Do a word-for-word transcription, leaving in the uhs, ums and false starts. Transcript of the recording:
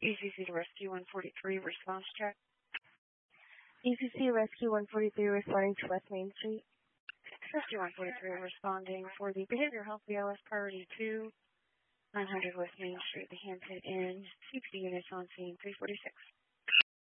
E C C to Rescue one forty-three, response check. E C C Rescue one forty-three responding to West Main Street. Rescue one forty-three responding for the Behavioral Health B L S Priority two, nine hundred West Main Street, the Hampton Inn. C P D units on scene, three forty-six.